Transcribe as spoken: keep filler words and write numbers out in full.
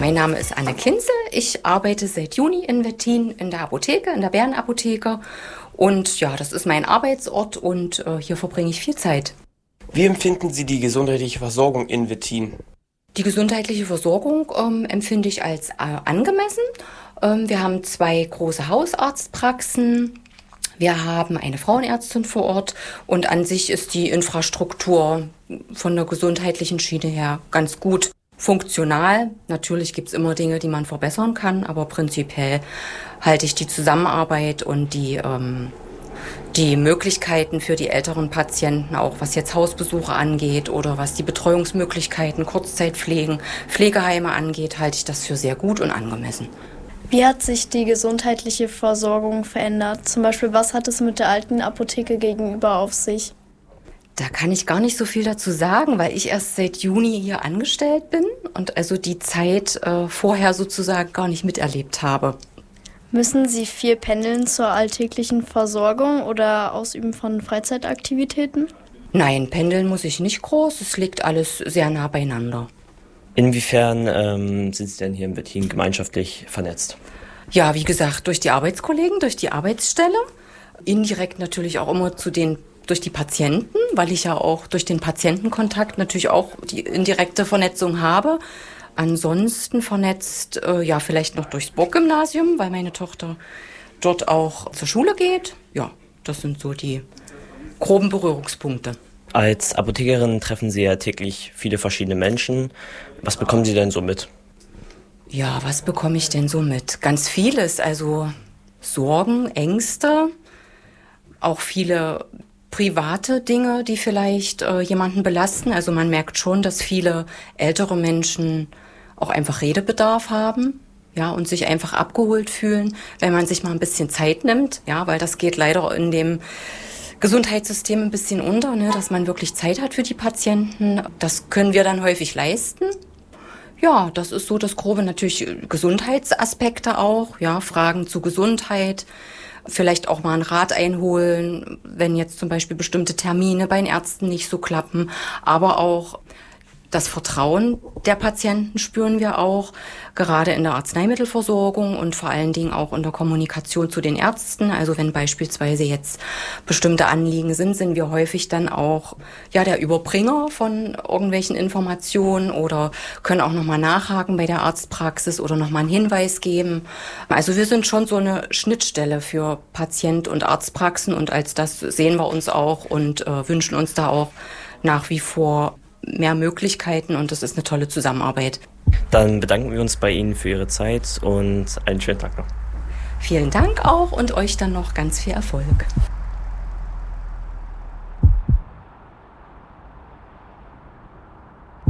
Mein Name ist Anne Kinzel. Ich arbeite seit Juni in Wettin in der Apotheke, in der Bärenapotheke. Und ja, das ist mein Arbeitsort und äh, hier verbringe ich viel Zeit. Wie empfinden Sie die gesundheitliche Versorgung in Wettin? Die gesundheitliche Versorgung ähm, empfinde ich als äh, angemessen. Ähm, wir haben zwei große Hausarztpraxen. Wir haben eine Frauenärztin vor Ort und an sich ist die Infrastruktur von der gesundheitlichen Schiene her ganz gut funktional. Natürlich gibt es immer Dinge, die man verbessern kann, aber prinzipiell halte ich die Zusammenarbeit und die, ähm, die Möglichkeiten für die älteren Patienten, auch was jetzt Hausbesuche angeht oder was die Betreuungsmöglichkeiten, Kurzzeitpflegen, Pflegeheime angeht, halte ich das für sehr gut und angemessen. Wie hat sich die gesundheitliche Versorgung verändert? Zum Beispiel, was hat es mit der alten Apotheke gegenüber auf sich? Da kann ich gar nicht so viel dazu sagen, weil ich erst seit Juni hier angestellt bin und also die Zeit äh, vorher sozusagen gar nicht miterlebt habe. Müssen Sie viel pendeln zur alltäglichen Versorgung oder Ausüben von Freizeitaktivitäten? Nein, pendeln muss ich nicht groß. Es liegt alles sehr nah beieinander. Inwiefern ähm, sind Sie denn hier in Wettin gemeinschaftlich vernetzt? Ja, wie gesagt, durch die Arbeitskollegen, durch die Arbeitsstelle. Indirekt natürlich auch immer zu den, durch die Patienten, weil ich ja auch durch den Patientenkontakt natürlich auch die indirekte Vernetzung habe. Ansonsten vernetzt, äh, ja, vielleicht noch durchs Burggymnasium, weil meine Tochter dort auch zur Schule geht. Ja, das sind so die groben Berührungspunkte. Als Apothekerin treffen Sie ja täglich viele verschiedene Menschen. Was bekommen Sie denn so mit? Ja, was bekomme ich denn so mit? Ganz vieles, also Sorgen, Ängste, auch viele private Dinge, die vielleicht äh, jemanden belasten. Also man merkt schon, dass viele ältere Menschen auch einfach Redebedarf haben, ja, und sich einfach abgeholt fühlen, wenn man sich mal ein bisschen Zeit nimmt, ja, weil das geht leider in dem Gesundheitssystem ein bisschen unter, ne, dass man wirklich Zeit hat für die Patienten. Das können wir dann häufig leisten. Ja, das ist so das Grobe. Natürlich Gesundheitsaspekte auch, ja, Fragen zu Gesundheit, vielleicht auch mal einen Rat einholen, wenn jetzt zum Beispiel bestimmte Termine bei den Ärzten nicht so klappen, aber auch das Vertrauen der Patienten spüren wir auch, gerade in der Arzneimittelversorgung und vor allen Dingen auch in der Kommunikation zu den Ärzten. Also wenn beispielsweise jetzt bestimmte Anliegen sind, sind wir häufig dann auch ja der Überbringer von irgendwelchen Informationen oder können auch nochmal nachhaken bei der Arztpraxis oder nochmal einen Hinweis geben. Also wir sind schon so eine Schnittstelle für Patient- und Arztpraxen und als das sehen wir uns auch und äh, wünschen uns da auch nach wie vor mehr Möglichkeiten und das ist eine tolle Zusammenarbeit. Dann bedanken wir uns bei Ihnen für Ihre Zeit und einen schönen Tag noch. Vielen Dank auch und euch dann noch ganz viel Erfolg.